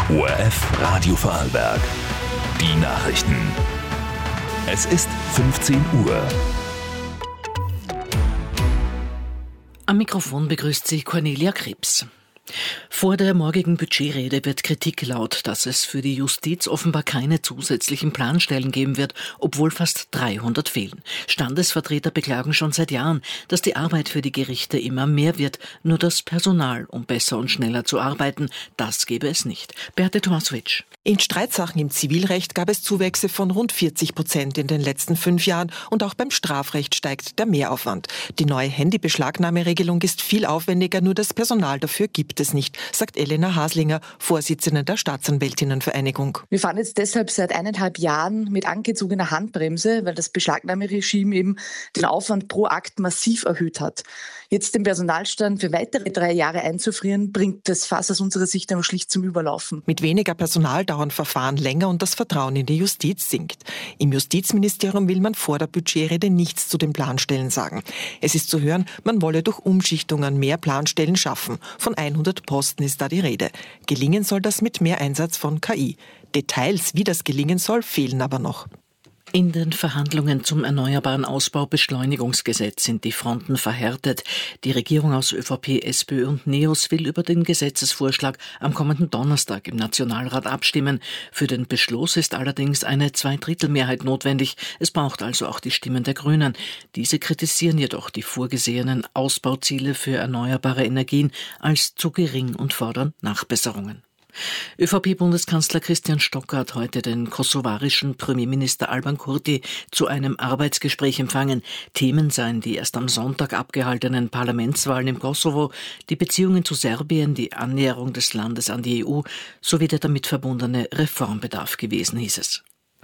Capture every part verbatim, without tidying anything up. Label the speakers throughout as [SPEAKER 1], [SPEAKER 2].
[SPEAKER 1] O R F Radio Vorarlberg. Die Nachrichten. Es ist fünfzehn Uhr.
[SPEAKER 2] Am Mikrofon begrüßt Sie Cornelia Krebs. Vor der morgigen Budgetrede wird Kritik laut, dass es für die Justiz offenbar keine zusätzlichen Planstellen geben wird, obwohl fast dreihundert fehlen. Standesvertreter beklagen schon seit Jahren, dass die Arbeit für die Gerichte immer mehr wird. Nur das Personal, um besser und schneller zu arbeiten, das gebe es nicht. Beate Tomasowitsch.
[SPEAKER 3] In Streitsachen im Zivilrecht gab es Zuwächse von rund vierzig Prozent in den letzten fünf Jahren und auch beim Strafrecht steigt der Mehraufwand. Die neue Handybeschlagnahmeregelung ist viel aufwendiger, nur das Personal dafür gibt es nicht, sagt Elena Haslinger, Vorsitzende der Staatsanwältinnenvereinigung.
[SPEAKER 4] Wir fahren jetzt deshalb seit eineinhalb Jahren mit angezogener Handbremse, weil das Beschlagnahmeregime eben den Aufwand pro Akt massiv erhöht hat. Jetzt den Personalstand für weitere drei Jahre einzufrieren, bringt das Fass aus unserer Sicht aber schlicht zum Überlaufen.
[SPEAKER 3] Mit weniger Personal dauern Verfahren länger und das Vertrauen in die Justiz sinkt. Im Justizministerium will man vor der Budgetrede nichts zu den Planstellen sagen. Es ist zu hören, man wolle durch Umschichtungen mehr Planstellen schaffen. Von hundert Posten ist da die Rede. Gelingen soll das mit mehr Einsatz von K I. Details, wie das gelingen soll, fehlen aber noch.
[SPEAKER 2] In den Verhandlungen zum Erneuerbaren Ausbau-Beschleunigungsgesetz sind die Fronten verhärtet. Die Regierung aus ÖVP, SPÖ und NEOS will über den Gesetzesvorschlag am kommenden Donnerstag im Nationalrat abstimmen. Für den Beschluss ist allerdings eine Zweidrittelmehrheit notwendig. Es braucht also auch die Stimmen der Grünen. Diese kritisieren jedoch die vorgesehenen Ausbauziele für erneuerbare Energien als zu gering und fordern Nachbesserungen. ÖVP-Bundeskanzler Christian Stocker hat heute den kosovarischen Premierminister Alban Kurti zu einem Arbeitsgespräch empfangen. Themen seien die erst am Sonntag abgehaltenen Parlamentswahlen im Kosovo, die Beziehungen zu Serbien, die Annäherung des Landes an die E U sowie der damit verbundene Reformbedarf gewesen, hieß es.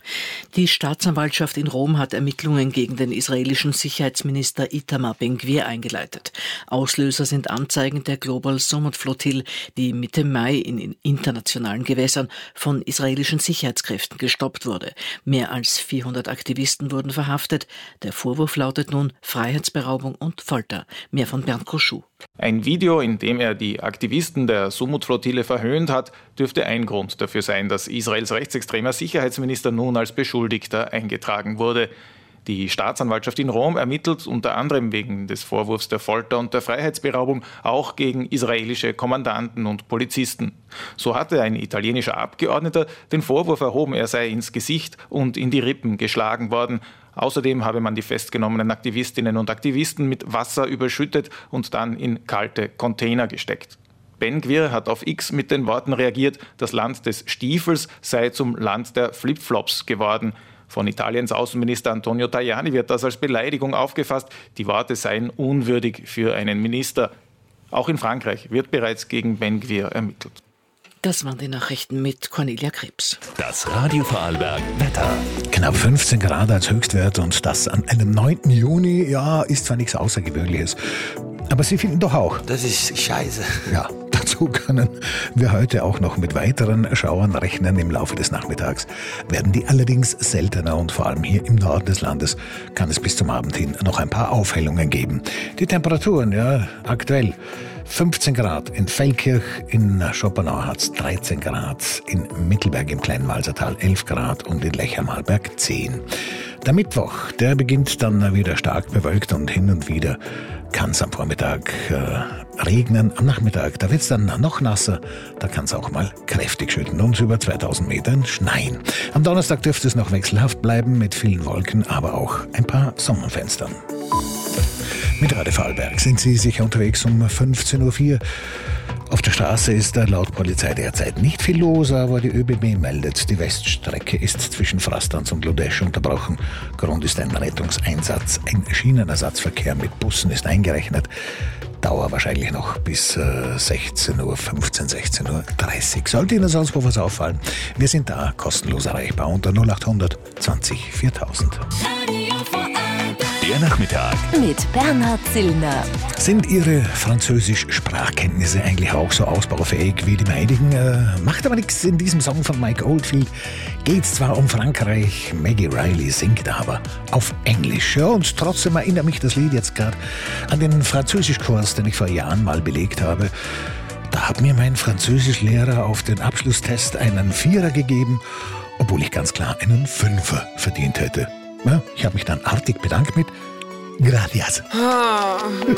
[SPEAKER 2] Die Staatsanwaltschaft in Rom hat Ermittlungen gegen den israelischen Sicherheitsminister Itamar Ben-Gvir eingeleitet. Auslöser sind Anzeigen der Global Summit Flottille, die Mitte Mai in internationalen Gewässern von israelischen Sicherheitskräften gestoppt wurde. Mehr als vierhundert Aktivisten wurden verhaftet. Der Vorwurf lautet nun Freiheitsberaubung und Folter. Mehr von Bernd Koschuh.
[SPEAKER 5] Ein Video, in dem er die Aktivisten der Sumut-Flottille verhöhnt hat, dürfte ein Grund dafür sein, dass Israels rechtsextremer Sicherheitsminister nun als Beschuldigter eingetragen wurde. Die Staatsanwaltschaft in Rom ermittelt unter anderem wegen des Vorwurfs der Folter und der Freiheitsberaubung auch gegen israelische Kommandanten und Polizisten. So hatte ein italienischer Abgeordneter den Vorwurf erhoben, er sei ins Gesicht und in die Rippen geschlagen worden. Außerdem habe man die festgenommenen Aktivistinnen und Aktivisten mit Wasser überschüttet und dann in kalte Container gesteckt. Ben-Gvir hat auf X mit den Worten reagiert, das Land des Stiefels sei zum Land der Flipflops geworden. Von Italiens Außenminister Antonio Tajani wird das als Beleidigung aufgefasst. Die Worte seien unwürdig für einen Minister. Auch in Frankreich wird bereits gegen Ben-Gvir ermittelt.
[SPEAKER 2] Das waren die Nachrichten mit Cornelia Krebs.
[SPEAKER 1] Das Radio Vorarlberg Wetter.
[SPEAKER 6] Knapp fünfzehn Grad als Höchstwert und das an einem neunten Juni, ja, ist zwar nichts Außergewöhnliches, aber Sie finden doch auch.
[SPEAKER 7] Das ist scheiße.
[SPEAKER 6] Ja, dazu können wir heute auch noch mit weiteren Schauern rechnen im Laufe des Nachmittags. Werden die allerdings seltener und vor allem hier im Norden des Landes kann es bis zum Abend hin noch ein paar Aufhellungen geben. Die Temperaturen, ja, aktuell fünfzehn Grad in Feldkirch, in Schopenau hat es dreizehn Grad, in Mittelberg im kleinen Walsertal elf Grad und in Lech am Arlberg zehn. Der Mittwoch, der beginnt dann wieder stark bewölkt und hin und wieder kann es am Vormittag äh, regnen. Am Nachmittag, da wird es dann noch nasser, da kann es auch mal kräftig schütten und über zweitausend Metern schneien. Am Donnerstag dürfte es noch wechselhaft bleiben mit vielen Wolken, aber auch ein paar Sonnenfenstern. Mit Radio Vorarlberg sind Sie sicher unterwegs um fünfzehn Uhr vier. Auf der Straße ist laut Polizei derzeit nicht viel los, aber die ÖBB meldet, die Weststrecke ist zwischen Frastanz und Lodesch unterbrochen. Grund ist ein Rettungseinsatz. Ein Schienenersatzverkehr mit Bussen ist eingerechnet. Dauer wahrscheinlich noch bis äh, sechzehn Uhr fünfzehn, sechzehn Uhr dreißig. Sollte Ihnen sonst wo was auffallen, wir sind da kostenlos erreichbar unter null acht hundert zwanzig viertausend.
[SPEAKER 1] Der Nachmittag
[SPEAKER 8] mit Bernhard Zillner.
[SPEAKER 6] Sind Ihre Französisch-Sprachkenntnisse eigentlich auch so ausbaufähig wie die meinigen? Äh, macht aber nichts. In diesem Song von Mike Oldfield geht es zwar um Frankreich, Maggie Riley singt aber auf Englisch. Ja, und trotzdem erinnert mich das Lied jetzt gerade an den Französischkurs, den ich vor Jahren mal belegt habe. Da hat mir mein Französischlehrer auf den Abschlusstest einen Vierer gegeben, obwohl ich ganz klar einen Fünfer verdient hätte. Ja, ich habe mich dann artig bedankt mit Gracias.